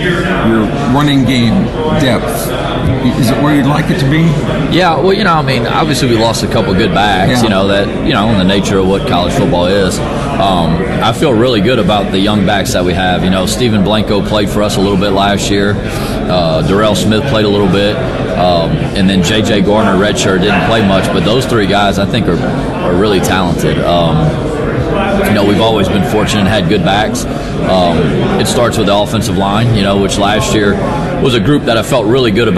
your running game depth, is it where you'd like it to be? Yeah, well, obviously we lost a couple good backs, in the nature of what college football is. I feel really good about the young backs that we have. Stephen Blanco played for us a little bit last year. Darrell Smith played a little bit. And then J.J. Garner, redshirt, didn't play much. But those three guys, I think, are really talented. We've always been fortunate and had good backs. It starts with the offensive line, which last year was a group that I felt really good about.